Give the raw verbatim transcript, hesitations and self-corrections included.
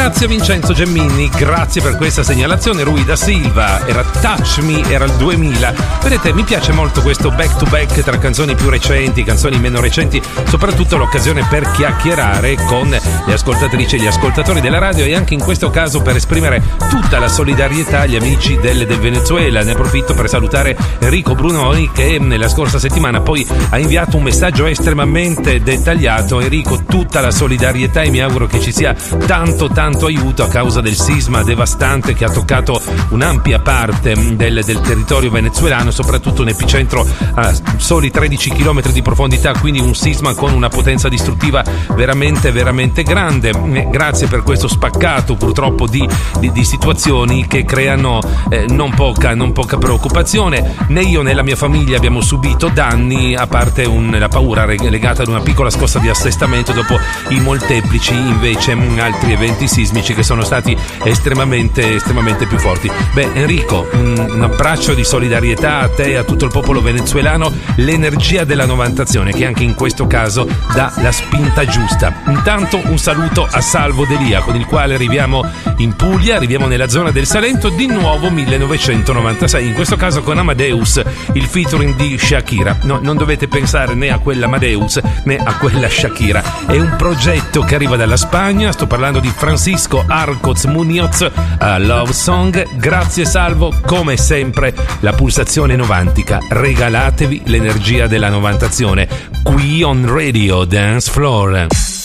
Grazie a Vincenzo Gemmini, grazie per questa segnalazione. Rui da Silva, era Touch Me, era il duemila. Vedete, mi piace molto questo back to back tra canzoni più recenti, canzoni meno recenti, soprattutto l'occasione per chiacchierare con le ascoltatrici e gli ascoltatori della radio, e anche in questo caso per esprimere tutta la solidarietà agli amici del, del Venezuela. Ne approfitto per salutare Enrico Brunoni, che nella scorsa settimana poi ha inviato un messaggio estremamente dettagliato. Enrico, tutta la solidarietà, e mi auguro che ci sia tanto tanto aiuto a causa del sisma devastante che ha toccato un'ampia parte del, del territorio venezuelano, soprattutto un epicentro a soli tredici chilometri di profondità, quindi un sisma con una potenza distruttiva veramente veramente grande. Grazie per questo spaccato purtroppo di, di, di situazioni che creano eh, non poca non poca preoccupazione. Né io né la mia famiglia abbiamo subito danni, a parte un, la paura legata ad una piccola scossa di assestamento dopo i molteplici invece altri eventi sismici che sono stati estremamente estremamente più forti. Beh, Enrico, un, un abbraccio di solidarietà a te e a tutto il popolo venezuelano, l'energia della novantazione che anche in questo caso dà la spinta giusta. Intanto un saluto a Salvo Delia, con il quale arriviamo in Puglia, arriviamo nella zona del Salento, di nuovo millenovecentonovantasei, in questo caso con Amadeus, il featuring di Shakira. No, non dovete pensare né a quella Amadeus né a quella Shakira, è un progetto che arriva dalla Spagna. Sto parlando di Francisco Arcoz Muñoz, a Love Song. Grazie Salvo, come sempre la pulsazione novantica, regalatevi l'energia della novantazione qui on Radio Dance Floor.